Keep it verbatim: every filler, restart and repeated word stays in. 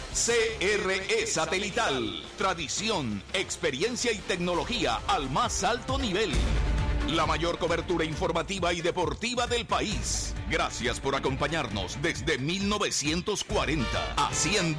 C R E Satelital. Tradición, experiencia y tecnología al más alto nivel. La mayor cobertura informativa y deportiva del país. Gracias por acompañarnos desde mil novecientos cuarenta, haciendo